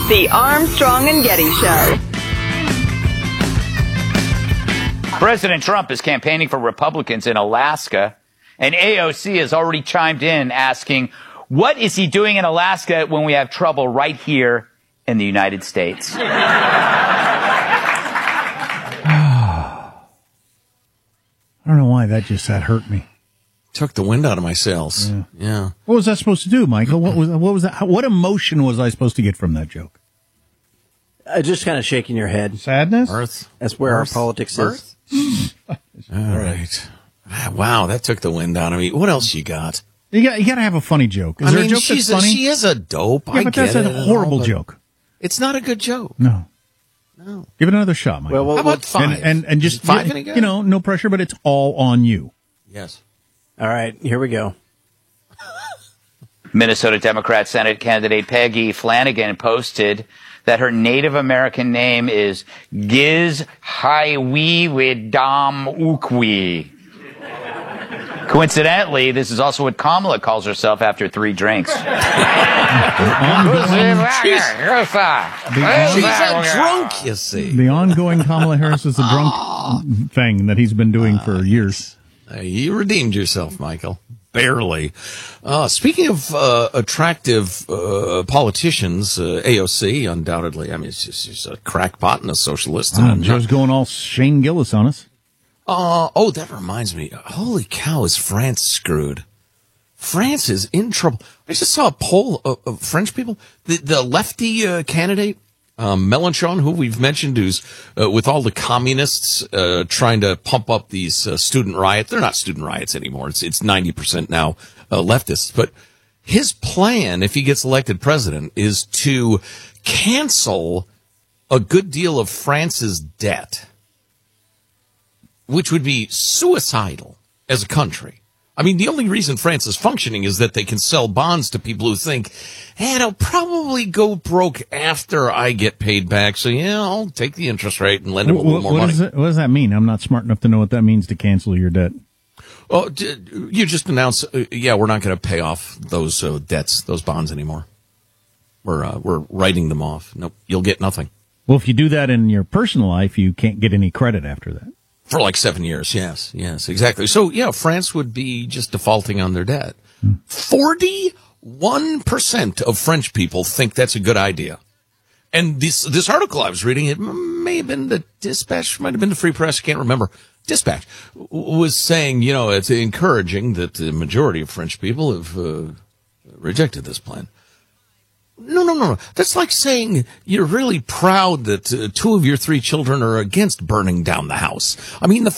The Armstrong and Getty Show. President Trump is campaigning for Republicans in Alaska, and AOC has already chimed in asking, what is he doing in Alaska when we have trouble right here in the United States? I don't know why that hurt me. Took the wind out of my sails. Yeah. What was that supposed to do, Michael? What was that? What emotion was I supposed to get from that joke? Just kind of shaking your head. Sadness? Earth. That's where our politics is. All right. Wow, that took the wind out of me. What else you got? You got to have a funny joke. Is there a joke that's funny? She is a dope. Yeah, but that's a horrible joke. It's not a good joke. No. No. Give it another shot, Michael. How about five? And just, five any good? No pressure, but it's all on you. Yes. All right, here we go. Minnesota Democrat Senate candidate Peggy Flanagan posted that her Native American name is Giz Hiwiwidam Ukwi. Coincidentally, this is also what Kamala calls herself after 3 drinks. She's a drunk, you see. The ongoing Kamala Harris is a drunk thing that he's been doing for years. You redeemed yourself, Michael. Barely. Speaking of attractive politicians, AOC, undoubtedly. I mean, she's a crackpot and a socialist. Joe's going all Shane Gillis on us. That reminds me. Holy cow, is France screwed? France is in trouble. I just saw a poll of French people. The lefty candidate, Mélenchon, who we've mentioned, who's with all the communists trying to pump up these student riots. They're not student riots anymore. It's 90% now leftists. But his plan, if he gets elected president, is to cancel a good deal of France's debt, which would be suicidal as a country. I mean, the only reason France is functioning is that they can sell bonds to people who think, hey, it'll probably go broke after I get paid back. So, yeah, I'll take the interest rate and lend them a little more money. What does that mean? I'm not smart enough to know what that means to cancel your debt. Oh, you just announced, we're not going to pay off those debts, those bonds anymore. We're writing them off. Nope, you'll get nothing. Well, if you do that in your personal life, you can't get any credit after that. For like 7 years, yes, exactly. So, yeah, France would be just defaulting on their debt. 41% of French people think that's a good idea. And this article I was reading, it may have been the Dispatch, might have been the Free Press, I can't remember. Dispatch was saying, it's encouraging that the majority of French people have rejected this plan. No. That's like saying you're really proud that 2 of your 3 children are against burning down the house. I mean, the